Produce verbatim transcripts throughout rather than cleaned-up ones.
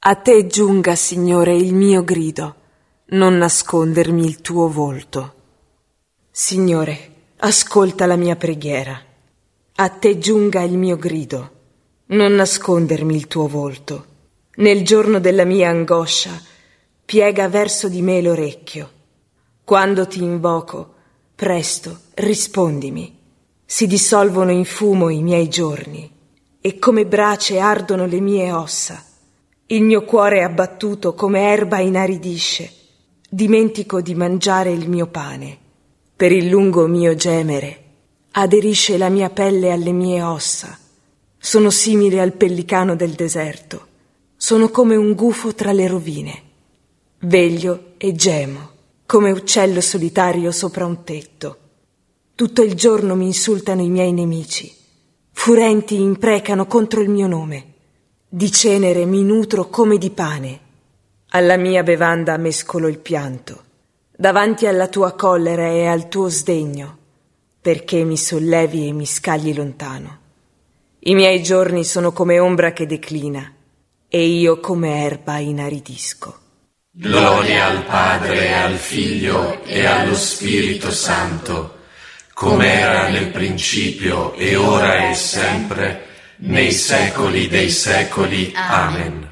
A te giunga, Signore, il mio grido, non nascondermi il tuo volto. Signore, ascolta la mia preghiera. A te giunga il mio grido, non nascondermi il tuo volto. Nel giorno della mia angoscia, piega verso di me l'orecchio. Quando ti invoco, presto, rispondimi. Si dissolvono in fumo i miei giorni, e come brace ardono le mie ossa. Il mio cuore abbattuto come erba inaridisce. Dimentico di mangiare il mio pane. Per il lungo mio gemere aderisce la mia pelle alle mie ossa. Sono simile al pellicano del deserto. Sono come un gufo tra le rovine. Veglio e gemo, come uccello solitario sopra un tetto. Tutto il giorno mi insultano i miei nemici. Furenti imprecano contro il mio nome. Di cenere mi nutro come di pane. Alla mia bevanda mescolo il pianto. Davanti alla tua collera e al tuo sdegno, perché mi sollevi e mi scagli lontano. I miei giorni sono come ombra che declina, e io come erba inaridisco. Gloria al Padre, al Figlio e allo Spirito Santo, come era nel principio e ora e sempre, nei secoli dei secoli. Amen.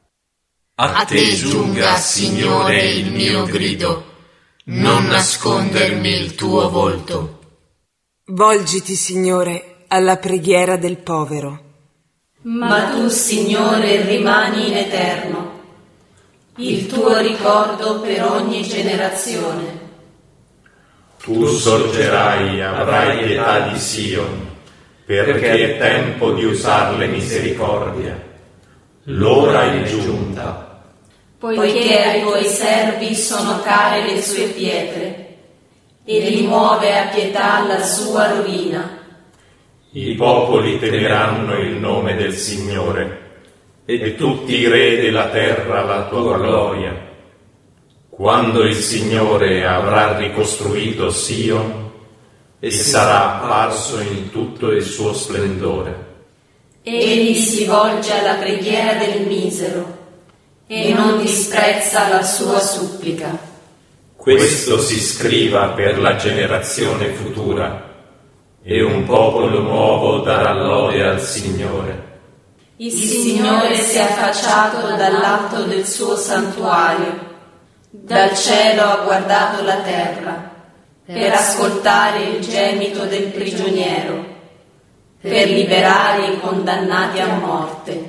A te giunga, Signore, il mio grido, non nascondermi il tuo volto. Volgiti, Signore, alla preghiera del povero. Ma tu, Signore, rimani in eterno, il tuo ricordo per ogni generazione. Tu sorgerai, avrai pietà di Sion, perché è tempo di usarle misericordia. L'ora è giunta. Poiché ai tuoi servi sono care le sue pietre, e rimuove a pietà la sua rovina. I popoli temeranno il nome del Signore, e tutti i re della terra la tua gloria. Quando il Signore avrà ricostruito Sion, e sarà apparso in tutto il suo splendore. Egli si volge alla preghiera del misero e non disprezza la sua supplica. Questo si scriva per la generazione futura, e un popolo nuovo darà lode al Signore. Il Signore si è affacciato dall'alto del suo santuario, dal cielo ha guardato la terra, per ascoltare il gemito del prigioniero, per liberare i condannati a morte.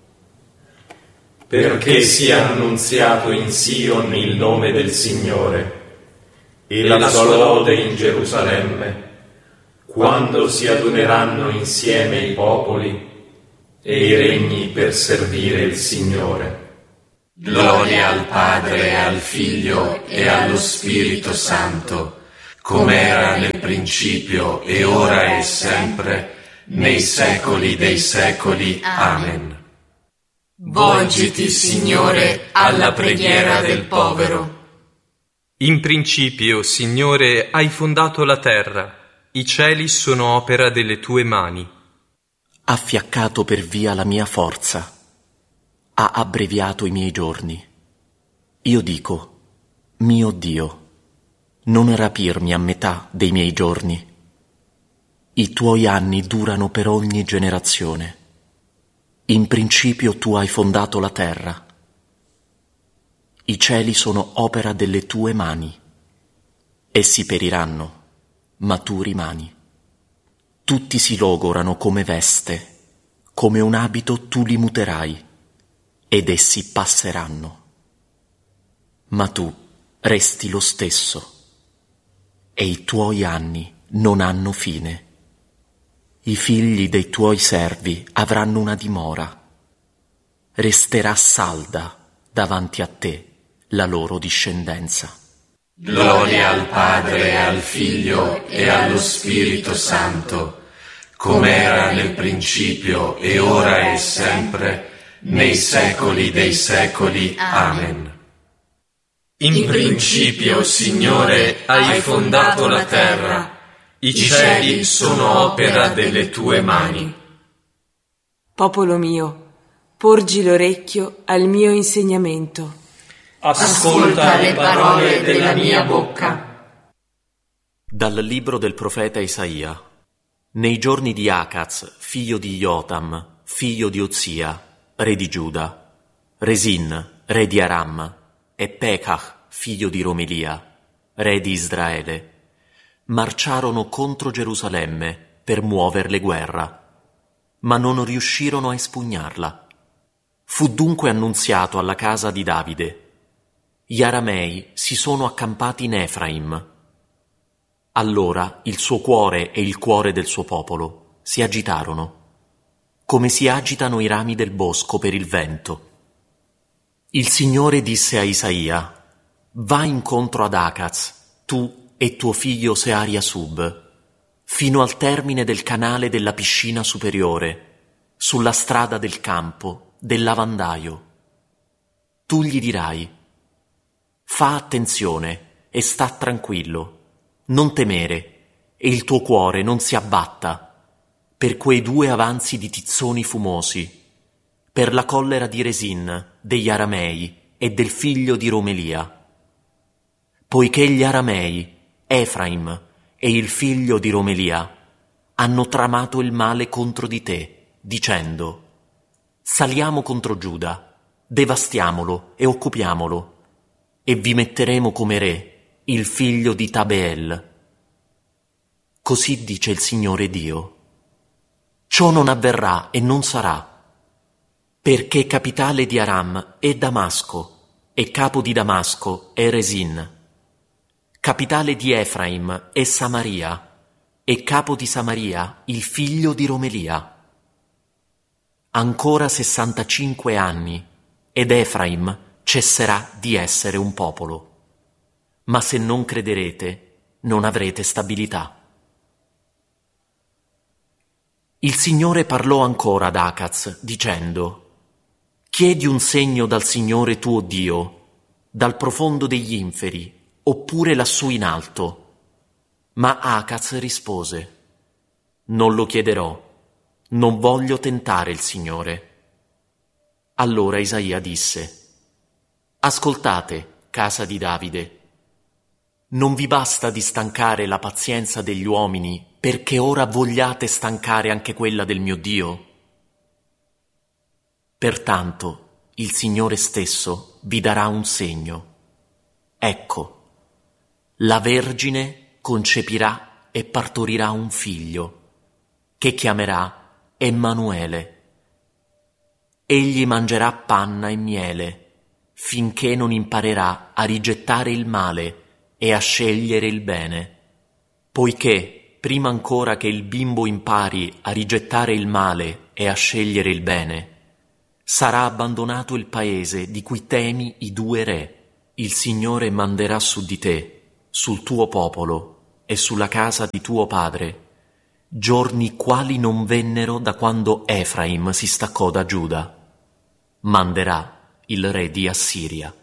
Perché sia annunziato in Sion il nome del Signore, e la sua lode in Gerusalemme, quando si adoneranno insieme i popoli e i regni per servire il Signore. Gloria al Padre, al Figlio e allo Spirito Santo, come era nel principio e ora e sempre, nei secoli dei secoli. Amen. Volgiti, Signore, alla preghiera del povero. In principio, Signore, hai fondato la terra, i cieli sono opera delle tue mani. Ha fiaccato per via la mia forza, ha abbreviato i miei giorni. Io dico, mio Dio, non rapirmi a metà dei miei giorni. I tuoi anni durano per ogni generazione. In principio tu hai fondato la terra. I cieli sono opera delle tue mani. Essi periranno, ma tu rimani. Tutti si logorano come veste, come un abito tu li muterai, ed essi passeranno. Ma tu resti lo stesso, e i tuoi anni non hanno fine. I figli dei tuoi servi avranno una dimora. Resterà salda davanti a te la loro discendenza. Gloria al Padre, al Figlio e allo Spirito Santo, come era nel principio e ora e sempre, nei secoli dei secoli. Amen. In principio, Signore, hai fondato la terra, i cieli sono opera delle tue mani. Popolo mio, porgi l'orecchio al mio insegnamento. Ascolta le parole della mia bocca. Dal libro del profeta Isaia. Nei giorni di Acaz, figlio di Jotam, figlio di Ozia, re di Giuda, Resin, re di Aram, e Pekah, figlio di Romelia, re di Israele, marciarono contro Gerusalemme per muoverle guerra, ma non riuscirono a espugnarla. Fu dunque annunziato alla casa di Davide: gli aramei si sono accampati in Efraim. Allora il suo cuore e il cuore del suo popolo si agitarono, come si agitano i rami del bosco per il vento. Il Signore disse a Isaia: va incontro ad Acaz, tu e tuo figlio Searia-Sub, fino al termine del canale della piscina superiore, sulla strada del campo, del lavandaio. Tu gli dirai: fa attenzione e sta tranquillo, non temere, e il tuo cuore non si abbatta per quei due avanzi di tizzoni fumosi, per la collera di Resin, degli aramei e del figlio di Romelia. Poiché gli aramei, Efraim e il figlio di Romelia hanno tramato il male contro di te, dicendo: saliamo contro Giuda, devastiamolo e occupiamolo, e vi metteremo come re il figlio di Tabeel. Così dice il Signore Dio: ciò non avverrà e non sarà, perché capitale di Aram è Damasco, e capo di Damasco è Resin. Capitale di Efraim è Samaria, e capo di Samaria il figlio di Romelia. Ancora sessantacinque anni, ed Efraim cesserà di essere un popolo. Ma se non crederete, non avrete stabilità. Il Signore parlò ancora ad Acaz, dicendo: chiedi un segno dal Signore tuo Dio, dal profondo degli inferi, oppure lassù in alto. Ma Acaz rispose: non lo chiederò, non voglio tentare il Signore. Allora Isaia disse: ascoltate, casa di Davide. Non vi basta di stancare la pazienza degli uomini, perché ora vogliate stancare anche quella del mio Dio? Pertanto il Signore stesso vi darà un segno. Ecco, la Vergine concepirà e partorirà un figlio, che chiamerà Emmanuele. Egli mangerà panna e miele, finché non imparerà a rigettare il male e a scegliere il bene, poiché prima ancora che il bimbo impari a rigettare il male e a scegliere il bene, sarà abbandonato il paese di cui temi i due re. Il Signore manderà su di te, sul tuo popolo e sulla casa di tuo padre, giorni quali non vennero da quando Efraim si staccò da Giuda. Manderà il re di Assiria.